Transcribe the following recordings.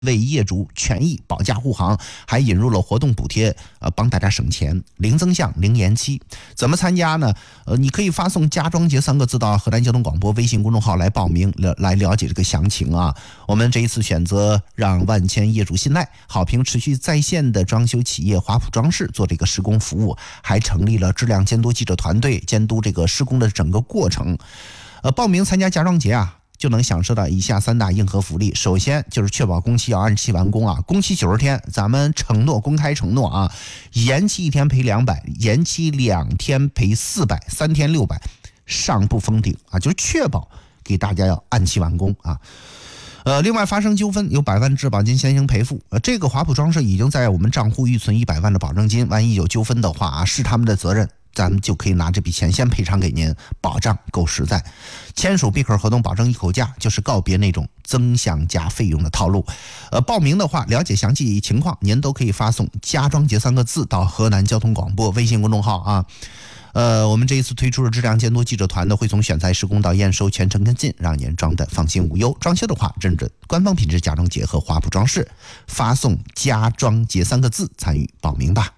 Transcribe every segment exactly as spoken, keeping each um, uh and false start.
为业主权益保驾护航，还引入了活动补贴，呃，帮大家省钱，零增项零延期。怎么参加呢？呃，你可以发送家装节三个字到河南交通广播微信公众号来报名，了来了解这个详情啊。我们这一次选择让万千业主信赖、好评持续在线的装修企业华普装饰做这个施工服务，还成立了质量监督记者团队，监督这个施工的整个过程。呃，报名参加家装节啊，就能享受到以下三大硬核福利。首先就是确保工期要按期完工啊，工期九十天，咱们承诺公开承诺啊，延期一天赔两百，延期两天赔四百，三天六百，上不封顶啊，就是确保给大家要按期完工啊。呃，另外发生纠纷有百万质保金先行赔付，呃，这个华普装饰已经在我们账户预存一百万的保证金，万一有纠纷的话啊，是他们的责任。咱们就可以拿这笔钱先赔偿给您，保障够实在。签署闭口合同，保证一口价，就是告别那种增项加费用的套路。呃，报名的话，了解详细情况，您都可以发送“家装节”三个字到河南交通广播微信公众号啊。呃，我们这一次推出的质量监督记者团呢，会从选材施工到验收全程跟进，让您装的放心无忧。装修的话，认准官方品质家装节和华普装饰，发送“家装节”三个字参与报名吧。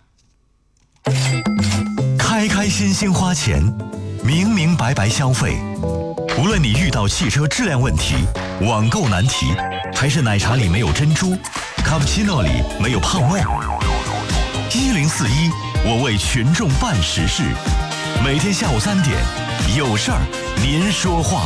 开开心心花钱，明明白白消费。无论你遇到汽车质量问题、网购难题，还是奶茶里没有珍珠，卡布奇诺里没有泡沫，一零四一，我为群众办实事。每天下午三点，有事儿您说话。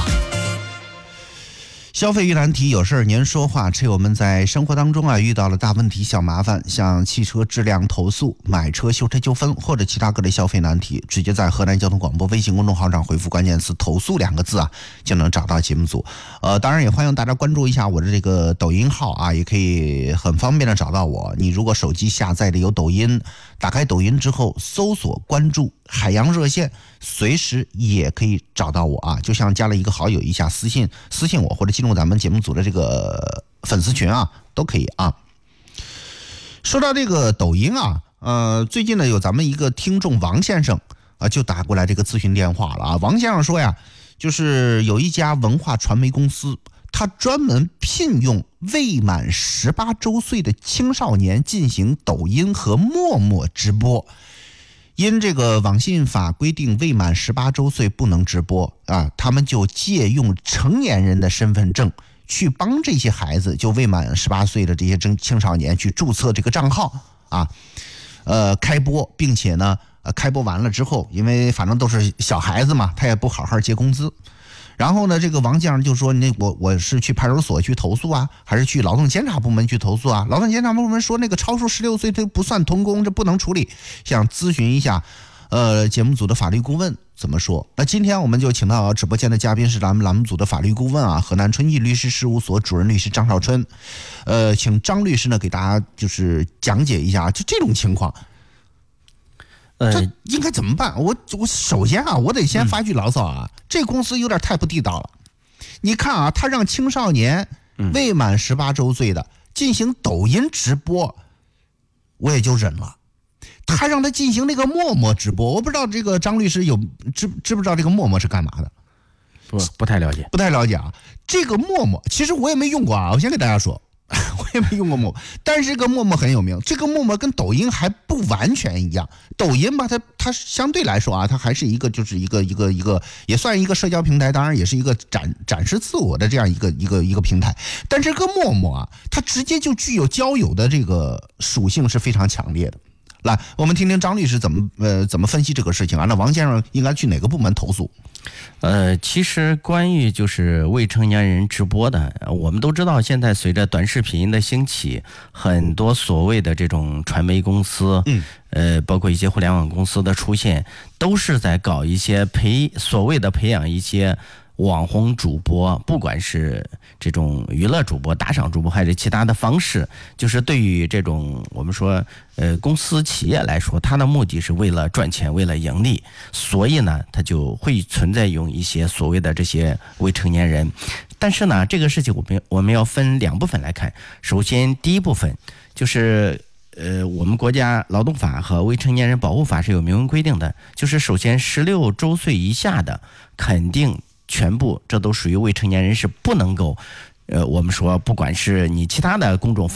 消费遇难题，有事儿您说话。车友们在生活当中啊遇到了大问题小麻烦，像汽车质量投诉、买车修车纠纷或者其他各类消费难题，直接在河南交通广播微信公众号上回复关键词投诉两个字啊，就能找到节目组。呃，当然也欢迎大家关注一下我的这个抖音号啊，也可以很方便的找到我。你如果手机下载的有抖音，打开抖音之后搜索关注海洋热线，随时也可以找到我啊，就像加了一个好友一下，私信私信我或者进入咱们节目组的这个粉丝群啊，都可以啊。说到这个抖音啊，呃，最近呢有咱们一个听众王先生啊，就打过来这个咨询电话了啊。王先生说呀，就是有一家文化传媒公司，他专门聘用未满十八周岁的青少年进行抖音和陌陌直播。因这个网信法规定未满十八周岁不能直播啊，他们就借用成年人的身份证去帮这些孩子，就未满十八岁的这些青少年去注册这个账号啊，呃，开播，并且呢，呃，开播完了之后，因为反正都是小孩子嘛，他也不好好结工资。然后呢，这个王先生就说：“那我我是去派出所去投诉啊，还是去劳动监察部门去投诉啊？劳动监察部门说那个超出十六岁这不算童工，这不能处理。想咨询一下，呃，节目组的法律顾问怎么说？那今天我们就请到直播间的嘉宾是咱们栏目组的法律顾问啊，河南春义律师事务所主任律师张少春。呃，请张律师呢给大家就是讲解一下，就这种情况。” 呃， 这应该怎么办？我我首先啊，我得先发句牢骚啊，嗯、这公司有点太不地道了。你看啊，他让青少年未满十八周岁的进行抖音直播，我也就忍了。他让他进行那个陌陌直播，我不知道这个张律师有知知不知道这个陌陌是干嘛的？ 不不太了解， 不太了解啊。这个陌陌其实我也没用过啊，我先给大家说。我也没用过陌陌，但是这个陌陌很有名。这个陌陌跟抖音还不完全一样，抖音吧，它它相对来说啊，它还是一个就是一个一个一个也算一个社交平台，当然也是一个展展示自我的这样一个一个一个平台。但这个陌陌啊，它直接就具有交友的这个属性是非常强烈的。来，我们听听张律师怎么呃怎么分析这个事情啊？那王先生应该去哪个部门投诉？ 呃，其实关于就是未成年人直播的，我们都知道，现在随着短视频的兴起，很多所谓的这种传媒公司，嗯，呃，包括一些互联网公司的出现，都是在搞一些培所谓的培养一些网红主播，不管是这种娱乐主播、打赏主播，还是其他的方式，就是对于这种我们说呃公司企业来说，它的目的是为了赚钱，为了盈利，所以呢，它就会存在用一些所谓的这些未成年人。但是呢，这个事情我们我们要分两部分来看。首先，第一部分就是呃，我们国家劳动法和未成年人保护法是有明文规定的，就是首先十六周岁以下的肯定全部这都属于未成年人，是不能够呃，我们说不管是你其他的公众